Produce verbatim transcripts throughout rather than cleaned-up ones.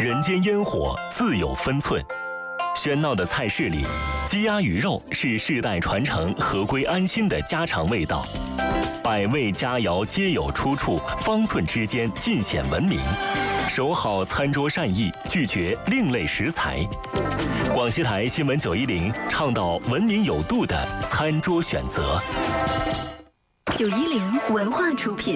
人间烟火自有分寸。喧闹的菜市里，鸡鸭鱼肉是世代传承、合归安心的家常味道。百味佳肴皆有出处，方寸之间尽显文明。守好餐桌善意，拒绝另类食材。广西台新闻九一零倡导文明有度的餐桌选择。 九一零文化出品。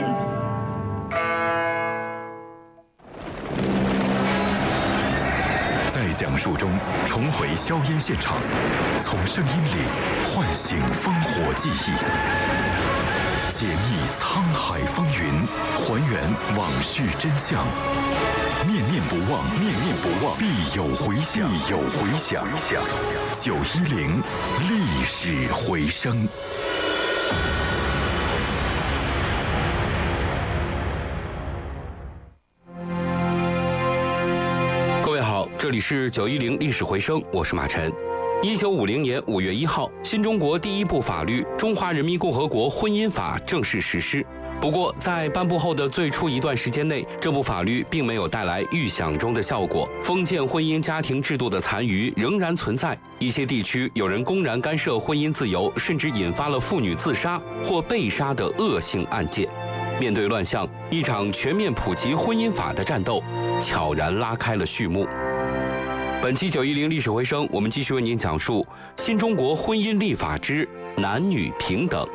在讲述中重回硝烟现场，从声音里唤醒烽火记忆，解密沧海风云，还原往事真相。念念不忘，念念不忘，必有回响，必有回响。九一零历史回声。 这里是九一零历史回声，我是马晨。一九五零年五月一号，新中国第一部法律《中华人民共和国婚姻法》正式实施。不过，在颁布后的最初一段时间内，这部法律并没有带来预想中的效果。封建婚姻家庭制度的残余仍然存在，一些地区有人公然干涉婚姻自由，甚至引发了妇女自杀或被杀的恶性案件。面对乱象，一场全面普及婚姻法的战斗悄然拉开了序幕。本期九一零历史回声，我们继续为您讲述新中国婚姻立法之男女平等。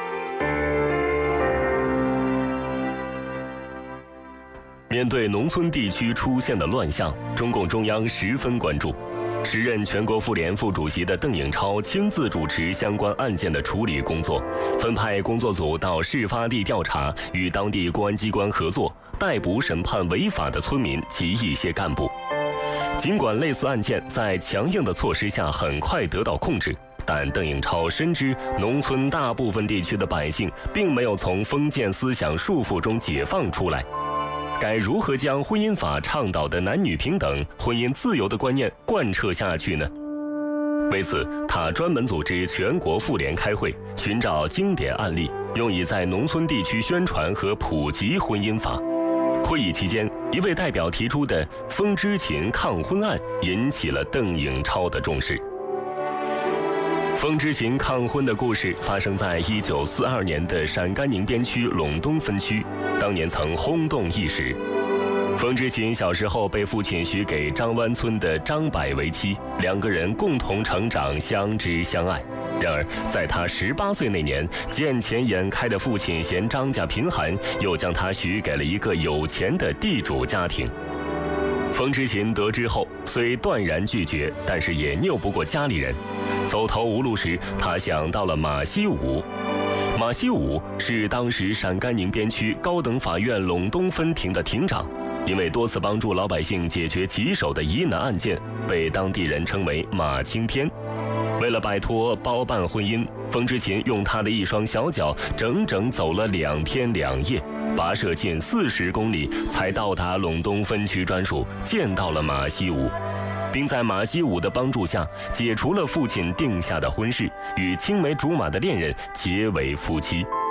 面对农村地区出现的乱象，中共中央十分关注。时任全国妇联副主席的邓颖超亲自主持相关案件的处理工作，分派工作组到事发地调查，与当地公安机关合作，逮捕审判违法的村民及一些干部。尽管类似案件在强硬的措施下很快得到控制，但邓颖超深知农村大部分地区的百姓并没有从封建思想束缚中解放出来。该如何将婚姻法倡导的男女平等、婚姻自由的观念贯彻下去呢？为此，他专门组织全国妇联开会，寻找经典案例，用以在农村地区宣传和普及婚姻法。会议期间，一位代表提出的风之琴抗婚案引起了邓颖超的重视。风之琴抗婚的故事发生在一九四二年的陕甘宁边区陇东分区，当年曾轰动一时。风之琴小时候被父亲许给张湾村的张柏为妻，两个人共同成长，相知相爱。然而，在他十八岁那年，见钱眼开的父亲嫌张家贫寒，又将他许给了一个有钱的地主家庭。风之琴得知后，虽断然拒绝，但是也拗不过家里人。走投无路时，他想到了马锡武。马锡武是当时陕甘宁边区高等法院陇东分庭的庭长，因为多次帮助老百姓解决棘手的疑难案件，被当地人称为马青天。为了摆脱包办婚姻，风之琴用他的一双小脚整整走了两天两夜，跋涉近四十公里，才到达陇东分区专署，见到了马锡武，并在马锡武的帮助下解除了父亲定下的婚事，与青梅竹马的恋人结为夫妻。